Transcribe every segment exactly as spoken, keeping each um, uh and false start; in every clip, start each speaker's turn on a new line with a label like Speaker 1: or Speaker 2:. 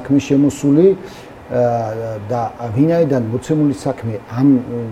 Speaker 1: საქმე შემოსული და ვინაიდან მოცემული საქმე ამ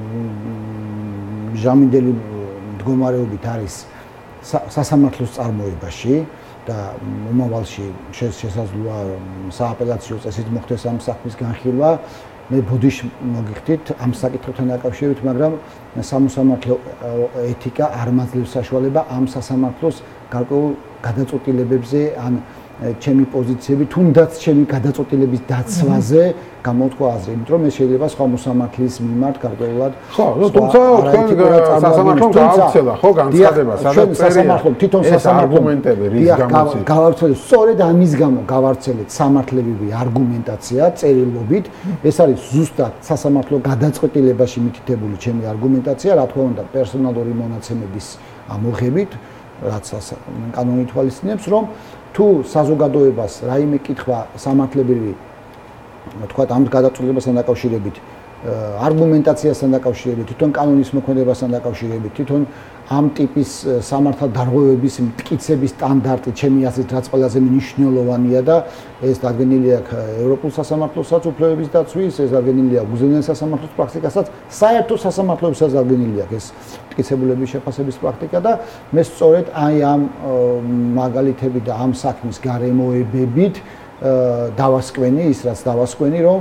Speaker 1: ჟამინდელი მდგომარეობით არის სასამართლოს წარმოებაში და მომავალში შესაძლოა სააპელაციო წესით მოხდეს ამ საქმის განხილვა. მე ბოდიში მოგიხდით ამ საკითხებთან დაკავშირებით, მაგრამ სამოსამართლო ეთიკა არ მაძლევს საშუალება ამ სასამართლოს გარკვეულ გადაწყვეტილებებზე ან ჩემი პოზიციები, თუნდაც ჩემი გადაწყვეტილების დაცვაზე გამოვთქვა აზრი, იმიტომ რომ ეს შეიძლება სხვა მოსამართლის მიმართ გარკვეულად
Speaker 2: ხო, თუმცა თქვენ სასამართლომ გაავრცელა ხო განცხადება, სადაც
Speaker 1: სასამართლომ თვითონ სასამართლომ
Speaker 2: არგუმენტები რის გამოც
Speaker 1: გავავრცელეთ, სწორედ ამის გამო გავავრცელეთ სამართლებრივი არგუმენტაცია წერილობით, ეს არის ზუსტად სასამართლო გადაწყვეტილებაში მითითებული ჩემი არგუმენტაცია, რა თქმა უნდა, პერსონალური მონაცემების ამოღებით, რაც კანონი თვალისწინებს, რომ თუ საზოგადოებას რაიმე კითხვა სამართლებრივი თქვა ამ გადაწყვეტილებასთან დაკავშირებით, არგუმენტაციასთან დაკავშირებით, თვითონ კანონის მოქმედებასთან დაკავშირებით, თვითონ ამ ტიპის სამართალდარღვევების მტკიცების სტანდარტი, ჩემი აზრით, რაც ყველაზე მნიშვნელოვანია და ეს დადგენილი აქვს ევროპულ სასამართლოსაც უფლებების დაცვის, ეს დადგენილია უზენაეს სასამართლოს პრაქტიკასაც, საერთო სასამართლოებსაც დადგენილი აქვს ეს მტკიცებულების შეფასების პრაქტიკა და მე სწორედ აი ამ მაგალითები და ამ საქმის გარემოებებით დავასკვენი ის რაც დავასკვენი რომ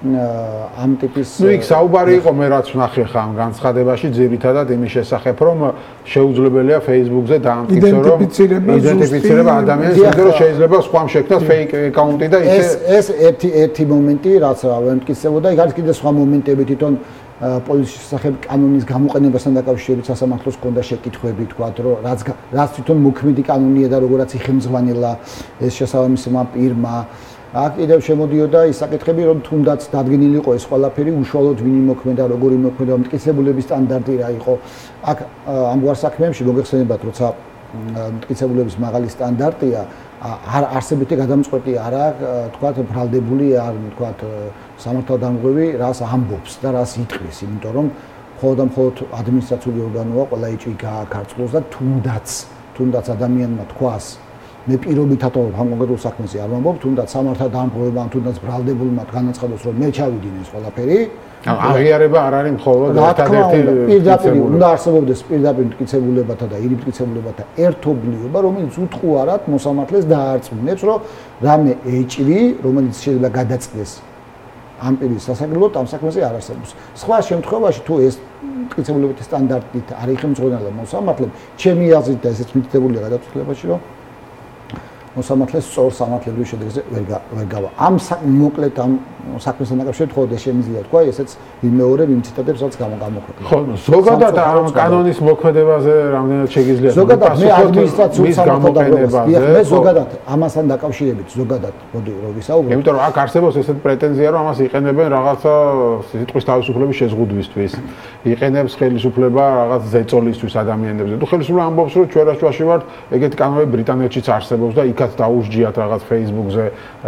Speaker 1: ამ ტიპის
Speaker 2: ნუ იქ საუბარი იყო მე რაც ვნახე ხა ამ განცხადებაში ძირითადად იმის შესახებ რომ შეუძლებელია Facebook-ზე დაამტკიცო რომ იდენტიფიცირება ადამიანის იმიტომ რომ შეიძლება სხვამ შექმნას fake account-ი და ისე
Speaker 1: ეს ეს ერთი ერთი მომენტი რაც რა ვემტკიცებოდა იქ არის კიდე სხვა მომენტები თვითონ პოლიციის შესახებ კანონის გამოყენებასთან დაკავშირებით სასამართლოს ჰქონდა შეკითხვები თქვა რომ რაც რაც თვითონ მოქმედი კანონია და როგორაც იხელმძღვანელა ეს შესაბამისმა პირმა აქ კიდევ შემოდიოდა ის საკითხები რომ თუნდაც დადგენილი იყო ეს ყველაფერი უშუალოდ ვინი მოქმედა როგორი მოქმედა მტკიცებულების სტანდარტი რა იყო აქ ამგვარ საქმეებში მოგეხსენებათ როცა მტკიცებულების მაღალი სტანდარტია არ არსებითი გადამწყვეტი არა თქვა ბრალდებული არ თქვა სამართალდამღვევი რას ამბობს და რას იტყვის იმიტომ რომ მხოლოდ და მხოლოდ ადმინისტრაციული ორგანოა ყველა ეჭვი გააქარწყლოს და თუნდაც თუნდაც ადამიანმა თქვას მე პირობითად ამ კონკრეტულ საქმეზე არ ვამბობ, თუნდაც სამართალდამღვევებმა, თუნდაც ბრალდებულმა განაცხადოს, რომ მე ჩავიდინე ეს ყველაფერი.
Speaker 2: აღიარება არ არის მხოლოდ ერთადერთი
Speaker 1: პირდაპირ უნდა არსებობდეს პირდაპირ მტკიცებულებათა და ირიბ მტკიცებულებათა ერთობლიობა, რომელიც უთხოვარად მოსამართლეს დაარწმუნებს, რომ რამე ეჭვი, რომელიც შეიძლება გადაწყდეს ამ პირის სასაგრელოდ ამ საქმეზე არ არსებობს. სხვა შემთხვევაში თუ ეს მტკიცებულებითი სტანდარტით არ იხელმძღვანელა მოსამართლემ, ჩემი აზრით და ესეც მითითებულია გადაწყვეტილებაში, რომ მოსამართლეს სწორ სამართლებრივ შედეგზე ვერ ვერ გავა. ამ მოკლედ ამ საქმესთან დაკავშირებით მხოლოდ ეს შემიძლია თქვა, ესეც ვიმეორებ იმ ციტატებს, რაც გამოგამოქვეყნდა.
Speaker 2: ხო, ზოგადად ამ კანონის მოქმედებაზე რამდენად შეგიძლია
Speaker 1: ზოგადად მე ადმინისტრაციულ სამართალდამღვევაზე მე ზოგადად ამასთან დაკავშირებით ზოგადად მოდი რომ ვისაუბროთ.
Speaker 2: იმიტომ რომ აქ არსებობს ესეთ პრეტენზია, რომ ამას იყენებენ რაღაცა სიტყვის თავისუფლების შეზღუდვისთვის. იყენებს ხელისუფლება რაღაც ზეწოლისთვის ადამიანებზე. თუ ხელისუფლება ამბობს, რომ ჩვენ რაშუაში ვართ, ეგეთი კანონები ბრიტანეთშიც არსებობს და იქაც დაუსჯიათ რაღაც Facebook-ზე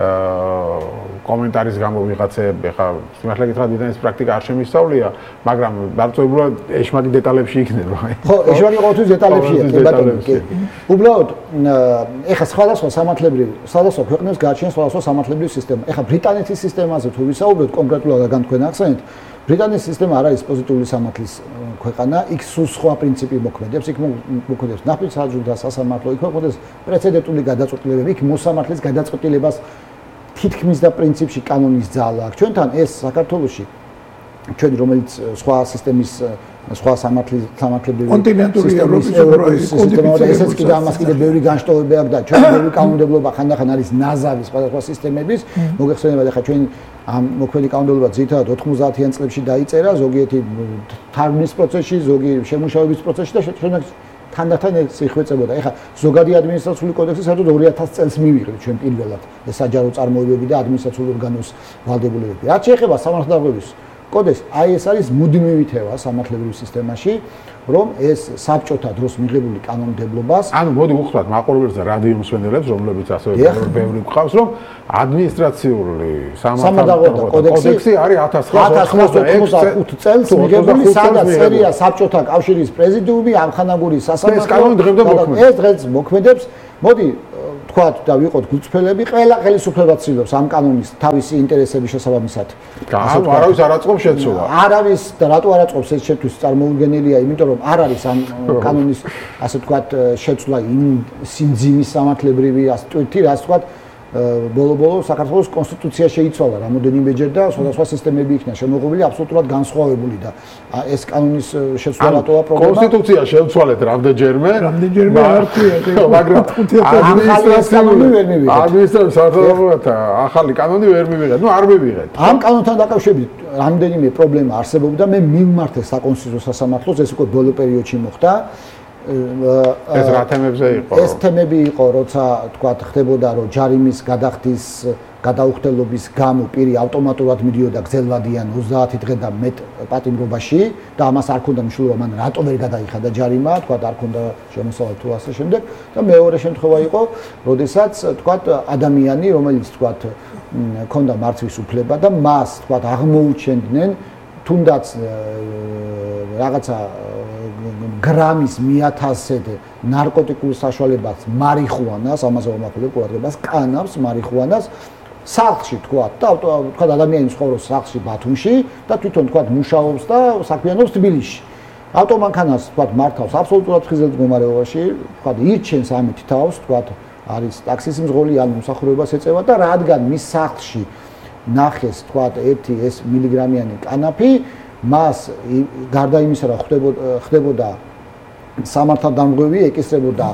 Speaker 2: კომენტარის გამო ვიღაცები, ხა სიმართლე გითხრათ, ბრიტანეთის პრაქტიკა არ შემისწავლია, მაგრამ დარწმუნებულად ეშმაკი დეტალებში იქნება.
Speaker 1: ხო, ეშმაკი ყოველთვის დეტალებშია, კი ბატონო, კი. უბრალოდ ეხა სხვადასხვა სამართლებრივი, სხვადასხვა ქვეყნებს გააჩნია სხვადასხვა სამართლებრივი სისტემა. ეხა ბრიტანეთის სისტემაზე თუ ვისაუბროთ კონკრეტულად რაგან თქვენ ახსენეთ, ბრიტანეთის სისტემა არ არის პოზიტიური სამართლის ქვეყანა, იქ სულ სხვა პრინციპი მოქმედებს, იქ მოქმედებს ნაფიც-საჯულთა სასამართლო, იქ მოქმედებს პრეცედენტული გადაწყვეტილებები, იქ მოსამართლის გადაწყვეტილებას თითქმის და პრინციპში კანონის ძალა აქვს. ჩვენთან ეს საქართველოში ჩვენი რომელიც სხვა სისტემის სხვა სამართლის სამართლებრივი
Speaker 3: კონტინენტური ევროპის
Speaker 1: სისტემა და ესეც კიდე ამას კიდე ბევრი განშტოებები აქვს და ჩვენი ბევრი კანონმდებლობა ხანდახან არის ნაზავი სხვადასხვა სისტემების. მოგეხსენებათ ახლა ჩვენი ამ მოქმედი კანონმდებლობა ძირითადად ოთხმოცდაათიან წლებში დაიწერა, ზოგიერთი თარგმნის პროცესში, ზოგი შემუშავების პროცესში და შემდეგ თანდათან ეს იხვეწებოდა. ეხლა ზოგადი ადმინისტრაციული კოდექსი საერთოდ ორი ათას წელს მივიღეთ ჩვენ პირველად ეს საჯარო წარმოებები და ადმინისტრაციული ორგანოს ვალდებულებები. რაც შეეხება სამართალდამღვევის კოდექსს, აი ეს არის მუდმივი თემა სამართლებრივ სისტემაში, რომ ეს საბჭოთა დროს მიღებული კანონმდებლობას,
Speaker 2: ანუ მოდი ვუხსნათ მაყურებელს და რადიო მსმენელებს, რომლებიც ასევე ბევრი გვყავს, რომ ადმინისტრაციული
Speaker 1: სამართალდამღვევის
Speaker 2: კოდექსი არის
Speaker 1: ათას ცხრაასი ოცდახუთი წელს მიღებული, სადაც წერია საბჭოთა კავშირის პრეზიდიუმი, ამხანაგური სასამართლო.
Speaker 2: ეს კანონი დღემდე მოქმედებს.
Speaker 1: ეს დღეს მოქმედებს. მოდი თქვათ და ვიყოთ გულწრფელები, ყველა ხელისუფლება ცდილობს ამ კანონის თავისი ინტერესების შესაბამისად.
Speaker 2: გასულ არავის არ აწყობს შეცვლა.
Speaker 1: არავის და რატო არ აწყობს ეს შეთვის წარმოუდგენელია, იმიტომ რომ არ არის ამ კანონის ასე თქვათ შეცვლა იმ სიმძიმის სამართლებრივი ასტვირთი, რაც თქვათ ბოლო-ბოლო საქართველოს კონსტიტუცია შეიცვალა რამოდენიმეჯერ და სხვადასხვა სისტემები იქნა შემოღობილი აბსოლუტურად განსხვავებული და ეს კანონის შეცვლა რატოა პრობლემა?
Speaker 2: კონსტიტუცია შევცვალეთ რამდენჯერმე?
Speaker 3: რამდენჯერმე არ ქვია,
Speaker 2: მაგრამ
Speaker 1: ადმინისტრაციული ვერ მივიღეთ.
Speaker 2: ადმინისტრაციული საერთაშორისო ახალი კანონი ვერ მივიღეთ. ნუ არ მივიღეთ.
Speaker 1: ამ კანონთან დაკავშირებით რამდენიმე პრობლემა არსებობდა, მე მიმართე საკონსტიტუციო სასამართლოს, ეს უკვე ბოლო პერიოდში მოხდა.
Speaker 2: ეს რა თემებზე იყო?
Speaker 1: ეს თემები იყო, როცა თქვათ ხდებოდა, რომ ჯარიმის გადახდის გადაუხდელობის გამო პირი ავტომატურად მიდიოდა გრძელვადიან ოცდაათი დღე და მეტ პატიმრობაში და ამას არ ქონდა მნიშვნელობა, მან რატო ვერ გადაიხადა ჯარიმა, თქვათ არ ქონდა შემოსავალი თუ ასე შემდეგ და მეორე შემთხვევა იყო, როდესაც თქვათ ადამიანი, რომელიც თქვათ ქონდა მართვის უფლება და მას თქვათ აღმოუჩენდნენ თუნდაც რაღაცა გრამის მიათასზე ნარკოტიკულ საშუალებას მარიხუანას, ამაზე ვამახვილებ ყურადღებას, კანავს მარიხუანას სახლში თქვა და თქვა ადამიანი ცხოვრობს სახლში ბათუმში და თვითონ თქვა მუშაობს და საქმიანობს თბილისში. ავტომანქანას თქვა მართავს აბსოლუტურად ხიზელ მდგომარეობაში, თქვა ირჩენს ამით თავს, თქვა არის ტაქსის მძღოლი ან მსახურებას ეწევა და რადგან მის სახლში ნახეს თქვა ერთი ეს მილიგრამიანი კანაფი, მას გარდა იმისა, რომ ხდებოდა სამართალდამღვევი, ეკისრებოდა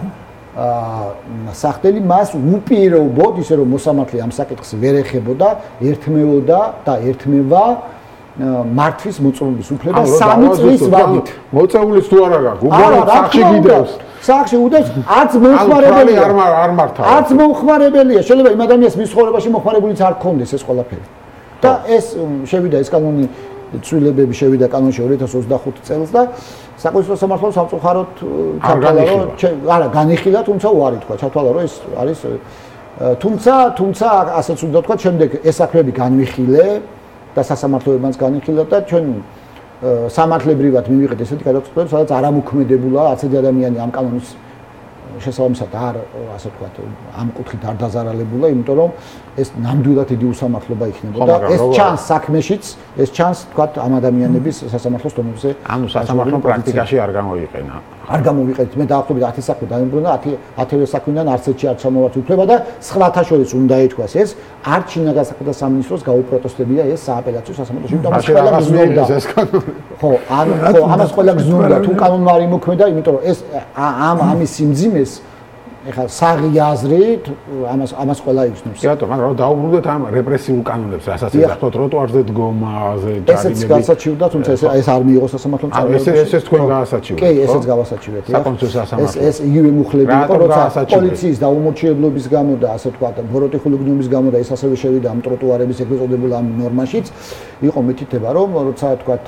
Speaker 1: სახდელი, მას უპირობოდ, ისე რომ მოსამართლე ამ საკითხს ვერ ეხებოდა, ერთმევოდა და ერთმევა მართვის მოწმობის უფლება სამი წლის ვადით.
Speaker 2: მოწეულიც თუ არა გაქვს, უბრალოდ სახში გიდევს.
Speaker 1: სახში უდევს, არც მომხმარებელია.
Speaker 2: არ მართავ.
Speaker 1: არც მომხმარებელია. შეიძლება იმ ადამიანის მის ცხოვრებაში მომხმარებელიც არ ქონდეს ეს ყველაფერი. და ეს შევიდა ეს კანონი ცვლილებები შევიდა კანონში ორი ათას ოცდახუთი წელს და საკონსტიტუციო სამართლოს სამწუხაროდ ჩათვალა რომ არა განიხილა, თუმცა უარი თქვა, ჩათვალა რომ ეს არის თუმცა თუმცა ასეც უნდა თქვა, შემდეგ ეს საქმეები განვიხილე და სასამართლოებმაც განიხილა და ჩვენ სამართლებრივად მივიღეთ ესეთი გადაწყვეტილება, სადაც არ ამოქმედებულა არცერთი ადამიანი ამ კანონის შესაბამისად არ ასე ვთქვათ ამ კუთხით არ დაზარალებულა, იმიტომ რომ ეს ნამდვილად დიდი უსამართლობა იქნებოდა. ეს ჩანს საქმეშიც, ეს ჩანს ვთქვათ ამ ადამიანების სასამართლოს დონეზე.
Speaker 2: ანუ სასამართლო პრაქტიკაში არ გამოიყენა.
Speaker 1: არ გამოვიყენეთ. მე დაახლოებით ათი საქმე დაემბრუნა, ათივე საქმიდან არც ერთში არ ჩამოვართ უფლება და სხვათა შორის უნდა ითქვას ეს არ ჩინა გასაყიდო სამინისტროს გაუპროტესტებია ეს სააპელაციო სასამართლოში და მას ყველა გზნობდა. ხო, ან ხო, ამას ყველა გზნობდა თუ კანონმა არ იმოქმედა, იმიტომ რომ ეს ამ ამის სიმძიმეს ეხლა საღი აზრით ამას ამას ყველა იგრძნობს.
Speaker 2: ბატონო, მაგრამ დაუბრუნდეთ ამ რეპრესიულ კანონებს, რასაც ეხლა ტროტუარზე დგომაზე ჯარიმები.
Speaker 1: ესეც გასაჩივრდა, თუმცა ეს ეს არ მიიღო სასამართლომ
Speaker 2: წარმოება. ეს ეს თქვენ გაასაჩივრეთ.
Speaker 1: კი, ესეც გავასაჩივრეთ.
Speaker 2: საკონსტიტუციო სასამართლო.
Speaker 1: ეს ეს იგივე მუხლები იყო, როცა პოლიციის დაუმორჩილებლობის გამო და ასე ვთქვათ, ბოროტი ხულიგნობის გამო და ეს ასევე შევიდა ამ ტროტუარების ეგრეთ წოდებულ ამ ნორმაშიც, იყო მითითება, რომ როცა ვთქვათ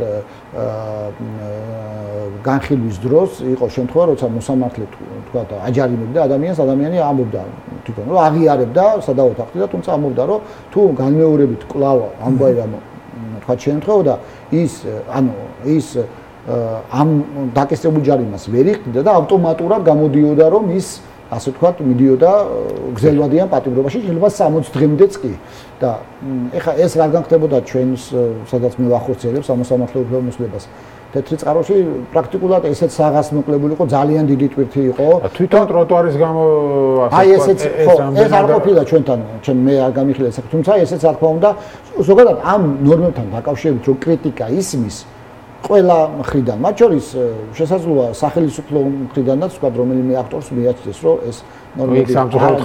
Speaker 1: განხილვის დროს იყო შემთხვევა, როცა მოსამართლე ვთქვათ აჯარიმებდა ადამიანს, ადამიანი ამბობდა თვითონ რომ აღიარებდა სადავო თახტი და თუმცა ამბობდა რომ თუ განმეორებით კვლავ ამბაი რამ ვთქვათ შემთხვევა ის ანუ ის ამ დაკისრებულ ჯარიმას ვერ იყდიდა და ავტომატურად გამოდიოდა რომ ის ასე ვთქვათ მიდიოდა გრძელვადიან პატიმრობაში შეიძლება სამოცი დღემდეც კი და ეხლა ეს რა განხდებოდა ჩვენს სადაც მე ვახორციელებ სამოსამართლო უფლებამოსილებას თეთრი წყაროში პრაქტიკულად ესეც საღას მოკლებული იყო ძალიან დიდი ტვირთი იყო
Speaker 2: თვითონ ტროტუარის გამო
Speaker 1: ასე აი ესეც ხო ეს არ ყოფილა ჩვენთან ჩვენ მე არ გამიხილა ეს თუმცა ესეც რა თქმა უნდა ზოგადად ამ ნორმებთან დაკავშირებით რომ კრიტიკა ისმის ყველა მხრიდან მათ შორის შესაძლოა სახელმწიფო მხრიდანაც ვთქვა რომელიმე აქტორს მიაჩნდეს რომ ეს ნორმები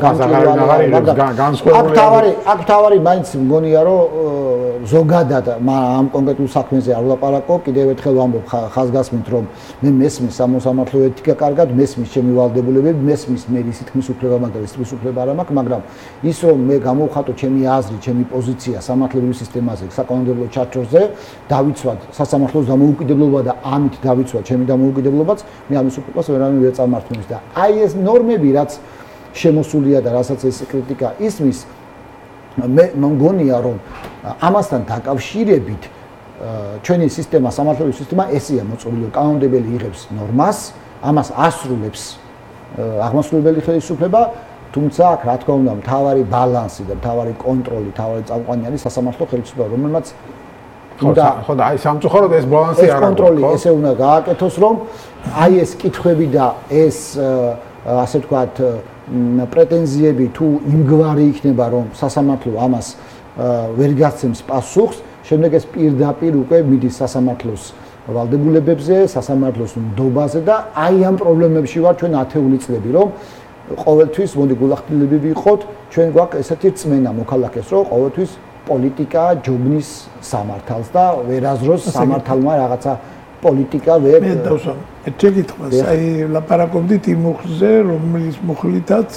Speaker 1: აქ თავარი აქ თავარი მაინც მგონია რომ ზოგადად ამ კონკრეტულ საქმეზე არ ვლაპარაკობ კიდევ ერთხელ ვამბობ ხაზგასმით რომ მე მესმის სამოსამართლო ეთიკა კარგად მესმის ჩემი ვალდებულებები მესმის მე ის თქმის უფლება მაგ და ის თქმის უფლება არ მაქვს მაგრამ ის რომ მე გამოვხატო ჩემი აზრი ჩემი პოზიცია სამართლებრივ სისტემაზე საკანონმდებლო ჩარჩოზე დავიცვად სასამართლოს დამოუკიდებლობა და ამით დავიცვად ჩემი დამოუკიდებლობაც მე ამის უფლებას ვერავინ ვერ წამართმევს და აი ეს ნორმები რაც შემოსულია და რასაც ეს კრიტიკა ისმის მე მგონია რომ ამასთან დაკავშირებით ჩვენი სისტემა სამართლებრივი სისტემა ესეა მოწყობილი კანონმდებელი იღებს ნორმას ამას ასრულებს აღმასრულებელი ხელისუფლება თუმცა აქ რა თქმა უნდა მთავარი ბალანსი და მთავარი კონტროლი, მთავარი წამყვანი არის სასამართლო ხელისუფლება, რომელმაც
Speaker 2: უნდა ხო და აი სამწუხაროდ ეს ბალანსი არ არის.
Speaker 1: კონტროლი ესე უნდა გააკეთოს, რომ აი ეს კითხვები და ეს ასე ვთქვათ პრეტენზიები თუ იმგვარი იქნება, რომ სასამართლო ამას ვერ გასცემს პასუხს, შემდეგ ეს პირდაპირ უკვე მიდის სასამართლოს ვალდებულებებზე, სასამართლოს ნდობაზე და აი ამ პრობლემებში ვარ ჩვენ ათეული წლები, რომ ყოველთვის მოდი გულახდილები ვიყოთ, ჩვენ გვაქვს ესეთი რწმენა მოქალაქეს, რომ ყოველთვის პოლიტიკა ჯობნის სამართალს და ვერაზროს სამართალმა რაღაცა პოლიტიკა ვერ
Speaker 3: მე დავსვამ. ერთი კითხვას, აი ლაპარაკობდით იმ მუხლზე, რომლის მუხლითაც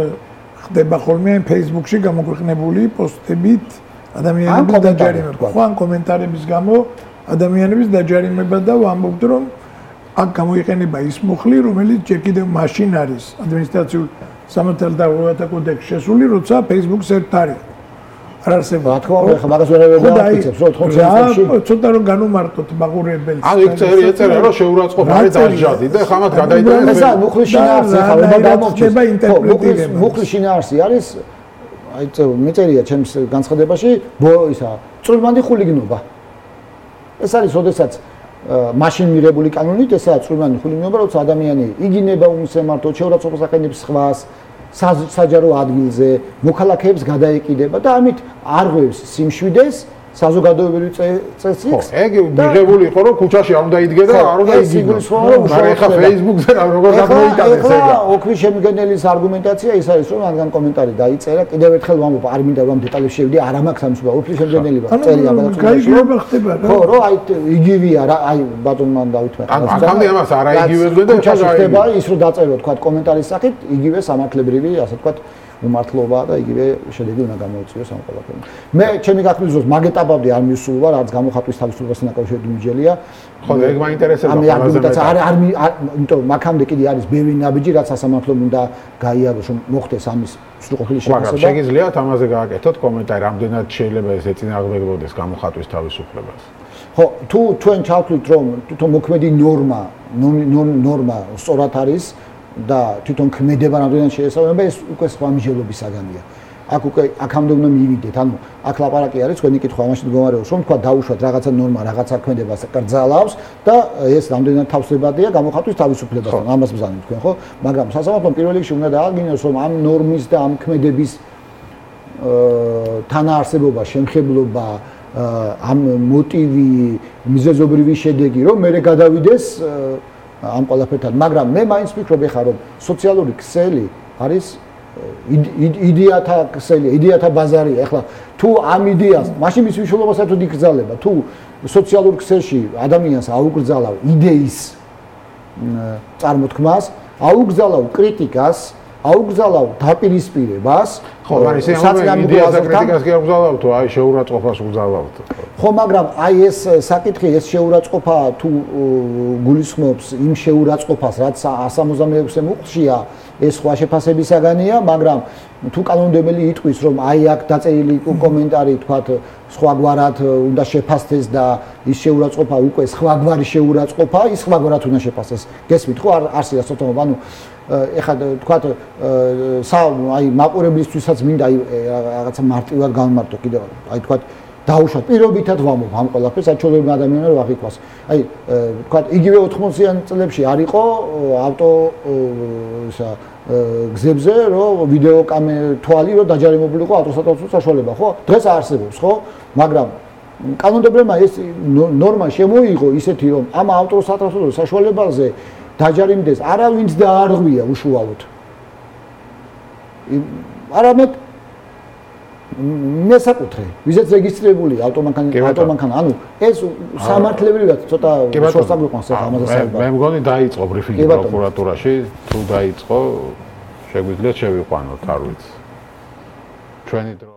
Speaker 3: ხდება ხოლმე Facebook-ში გამოქვეყნებული პოსტებით ადამიანების დაჯარიმება. ხო, ან კომენტარების გამო ადამიანების დაჯარიმება და ვამბობთ, რომ აქ გამოიყენება ის მუხლი, რომელიც ჯერ კიდევ მაშინ არის ადმინისტრაციულ სამართალთა და ურთიერთობათა კოდექსში შესული, როცა Facebook-ს ერთ არის. არ არსებობს.
Speaker 1: რა თქმა უნდა, მაგას ვერ დავაკეთებს, რომ ოთხმოცი წელში.
Speaker 3: ცოტა რომ განუმარტოთ მაყურებელს.
Speaker 2: ან იქ წერი ეწერა, რომ შეურაცხყოფა არის დაჟადი და ხამად გადაიტანა.
Speaker 1: ესა მუხლის შინაარსი, ხა რომ დამორჩება ინტერპრეტირება. მუხლის შინაარსი არის აი მეწერია ჩემს განცხადებაში, ისა წვრილმანდი ხულიგნობა. ეს არის, ოდესაც მაშინ მიღებული კანონით, ესაა წვრილმანდი ხულიგნობა, როცა ადამიანი იგინება უმისმართოდ, შეურაცხყოფას აყენებს სხვას, საჯარო ადგილზე, მოქალაქეებს გადაეკიდება და ამით არღვევს სიმშვიდეს, საზოგადოებრივ წესრიგს.
Speaker 2: ხო, ეგ მიღებული იყო, რომ ქუჩაში არ უნდა იდგე და არ უნდა იგინოს. მაგრამ ეხლა Facebook-ზე როგორ გამოიტანეს ეგ?
Speaker 1: ეხლა ოქრის შემდგენელის არგუმენტაცია ის არის, რომ რადგან კომენტარი დაიწერა, კიდევ ერთხელ ვამბობ, არ მინდა რომ დეტალებში შევიდე, არ ამაქვს ამის უბრალოდ ოქრის შემდგენელი წერია
Speaker 3: გადაწყვეტილება. ხდება რა.
Speaker 1: ხო, რომ აი იგივეა რა, აი ბატონ მან დავითმე.
Speaker 2: აქამდე ამას არა იგივე და
Speaker 1: ხა ხდება ის რომ დაწერო თქვა კომენტარის სახით, იგივე სამართლებრივი, ასე თქვა უმართლობა და იგივე შედეგი უნდა გამოიწვიოს ამ ყველაფერთან. მე ჩემი გაქმნის დროს მაგ ეტაპამდე არ მივსულ ვარ, რაც გამოხატვის თავისუფლებასთან დაკავშირებით მიმჯელია.
Speaker 2: ხო, ეგ მაინტერესება
Speaker 1: ამ არგუმენტაცია არ არ იმიტომ მაგამდე კიდე არის ბევრი ნაბიჯი, რაც სასამართლომ უნდა გაიაროს, რომ მოხდეს ამის სრულყოფილი შეფასება.
Speaker 2: მაგრამ შეგიძლიათ ამაზე გააკეთოთ კომენტარი, რამდენად შეიძლება ეს ეწინააღმდეგებოდეს გამოხატვის თავისუფლებას.
Speaker 1: ხო, თუ ჩვენ ჩავთვლით, რომ თვითონ მოქმედი ნორმა, ნორმა სწორად არის და თვითონ ქმედება რამდენად შეესაბამება, ეს უკვე სხვა მსჯელობის საგანია. აქ უკვე აქამდე უნდა მივიდეთ, ანუ აქ ლაპარაკი არის, თქვენი კითხვა ამაში მდგომარეობს, რომ თქვა დაუშვათ რაღაცა ნორმა, რაღაცა ქმედებას კრძალავს და ეს რამდენად თავსებადია გამოხატვის თავისუფლებასთან, ამას ბრძანებთ თქვენ, ხო? მაგრამ სასამართლომ პირველ რიგში უნდა დაადგინოს, რომ ამ ნორმის და ამ ქმედების თანაარსებობა, შემხებლობა, ამ მოტივი, მიზეზობრივი შედეგი, რომ მე გადავიდეს ამ ყველაფერთან, მაგრამ მე მაინც ვფიქრობ ეხლა რომ სოციალური ქსელი არის იდეათა ქსელი, იდეათა ბაზარია. ეხლა თუ ამ იდეას, მაშინ მის მნიშვნელობას საერთოდ იკრძალება, თუ სოციალურ ქსელში ადამიანს აუკრძალავ იდეის წარმოთქმას, აუკრძალავ კრიტიკას, აუკრძალავ დაპირისპირებას,
Speaker 2: ხო, მაგრამ ისე ამ იდეას და კრიტიკას კი აუკრძალავთ, აი შეურაცხყოფას უგრძალავთ.
Speaker 1: ხო, მაგრამ აი ეს საკითხი, ეს შეურაცხყოფა თუ გულისხმობს იმ შეურაცხყოფას, რაც cent seixanta-ექვსე მუხლშია, ეს სხვა შეფასებისაგანია, მაგრამ თუ კანონმდებელი იტყვის, რომ აი აქ დაწერილი კომენტარი, თქვათ, სხვაგვარად უნდა შეფასდეს და ის შეურაცხყოფა უკვე სხვაგვარი შეურაცხყოფა, ის სხვაგვარად უნდა შეფასდეს. გესმით, ხო, არსია სოციალობა, ანუ ეხლა თქვათ, აი მაყურებლისთვისაც მინდა აი რაღაცა მარტივად განმარტო კიდევ, აი თქვათ დაუშვათ პირობითად ვამბობ ამ ყველაფერს, საჩვენებრივ ადამიანებს რა ვიყავს. აი თქვათ, იგივე ოთხმოციან წლებში არ იყო ავტო ისა გზებზე, რომ ვიდეო თვალი რომ დაჯარიმებული იყო ავტოსატარსო საშუალება, ხო? დღეს არსებობს, ხო? მაგრამ კანონმდებლებმა ეს ნორმა შემოიღო ისეთი, რომ ამ ავტოსატარსო საშუალებაზე დაჯარიმდეს არავინც და არ ღვია უშუალოდ. არამედ მესაკუთრე, ვიზაც რეგისტრირებული ავტომანქანა, ანუ ეს სამართლებრივად ცოტა შორს აგვიყვანს ახლა ამაზე საუბარი.
Speaker 2: მე მგონი დაიწყო ბრიფინგი პროკურატურაში, თუ დაიწყო, შეგვიძლიათ შევიყვანოთ, არ ვიცი. ჩვენი დრო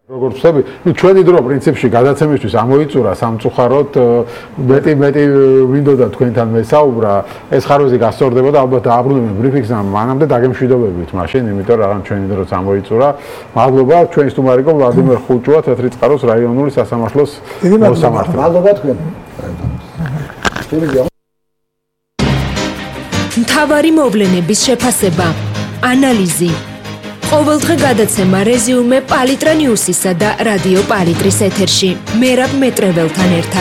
Speaker 2: როგორც ვთქვი, ну ჩვენი დრო პრინციპში გადაცემისთვის ამოიწურა სამწუხაროდ მეტი მეტი მინდოდა თქვენთან მესაუბრა, ეს ხარვეზი გასწორდებოდა, ალბათ დააბრუნებენ ბრიფინგს, მანამდე დაგემშვიდობებით მაშინ, იმიტომ რომ ჩვენი დროც ამოიწურა. მადლობა ჩვენი სტუმარიკო ვლადიმერ ხუჭუა, თეთრი წყაროს რაიონული სასამართლოს მოსამართლე.
Speaker 1: მადლობა თქვენ.
Speaker 4: მთავარი მოვლენების შეფასება, ანალიზი. ყოველდღე გადაცემა რეზიუმე პალიტრა ნიუსისა და რადიო პალიტრის ეთერში. მერაბ მეტრეველთან ერთად.